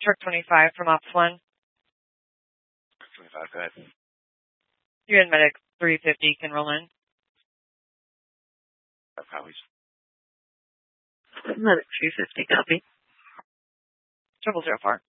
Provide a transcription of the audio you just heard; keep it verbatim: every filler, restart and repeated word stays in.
Truck twenty-five from Ops one. twenty-five, go ahead. You're in medic three fifty, can roll in. Five copies. Medic three fifty, copy. Triple zero four.